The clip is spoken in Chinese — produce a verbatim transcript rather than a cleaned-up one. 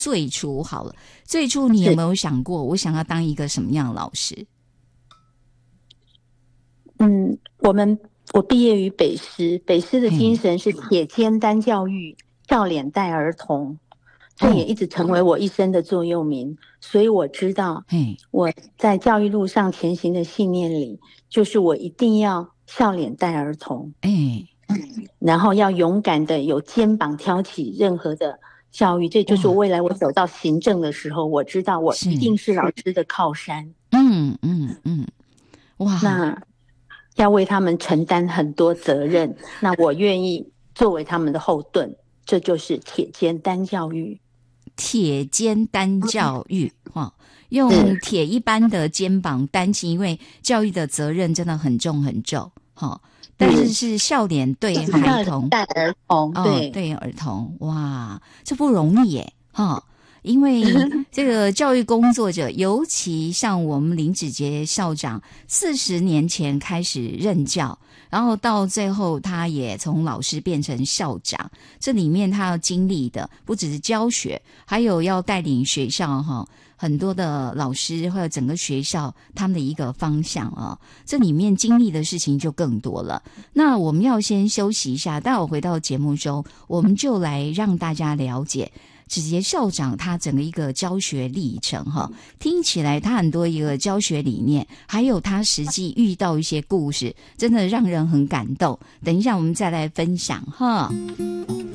最初好了，最初你有没有想过我想要当一个什么样的老师？ 嗯，我们我毕业于北师，北师的精神是铁肩担教育，笑脸带儿童，这也一直成为我一生的座右铭。所以我知道，我在教育路上前行的信念里，就是我一定要笑脸带儿童， 哎， 然后要勇敢的有肩膀挑起任何的教育。这就是未来我走到行政的时候，我知道我一定是老师的靠山。 嗯嗯嗯，哇， 那要为他们承担很多责任，那我愿意作为他们的后盾，这就是铁肩担教育。 铁肩担教育，哦，用铁一般的肩膀担起，因为教育的责任真的很重很重，哦，但是是笑脸对孩童， 带儿童，对、 哦、对儿童，哇，这不容易耶，哈、哦。因为这个教育工作者，尤其像我们林子杰校长，四十年前开始任教，然后到最后他也从老师变成校长，这里面他要经历的不只是教学，还有要带领学校哈很多的老师或者整个学校他们的一个方向啊，这里面经历的事情就更多了。那我们要先休息一下，待会回到节目中，我们就来让大家了解子杰校长他整个一个教学历程哈，听起来他很多一个教学理念，还有他实际遇到一些故事，真的让人很感动。等一下我们再来分享哈。